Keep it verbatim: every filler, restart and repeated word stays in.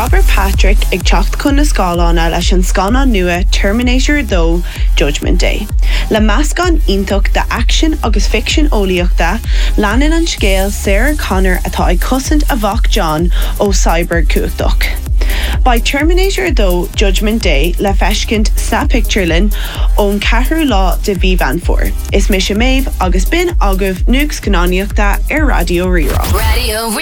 Robert Patrick ag teacht chun na scálána leis an scána nua Terminator two Judgment Day. Le meascán iontocht de action agus fiction óíochta, leanan an scéal Sarah Connor atá ag cosint a bhach John ó Cyber Cuachdoch. By Terminator two Judgment Day le feiscint sa picturelin ón ceathrú lá de bhí van for. Is mis sé méib agus bin agah nuags gnáníochta ar Radio Rirá. Radio